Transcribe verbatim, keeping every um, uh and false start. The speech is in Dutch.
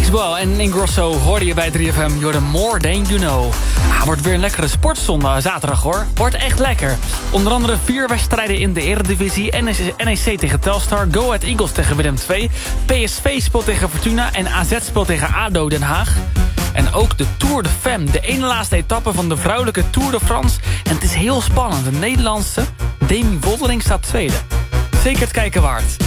Bisbal en Ingrosso hoorde je bij drie F M. You're the more than you know. Ah, wordt weer een lekkere sportzondag zaterdag hoor. Wordt echt lekker. Onder andere vier wedstrijden in de Eredivisie. N E C tegen Telstar. Go Ahead Eagles tegen Willem twee. P S V speelt tegen Fortuna. En A Z speelt tegen A D O Den Haag. En ook de Tour de Femme. De ene laatste etappe van de vrouwelijke Tour de France. En het is heel spannend. De Nederlandse Demi Vollering staat tweede. Zeker het kijken waard.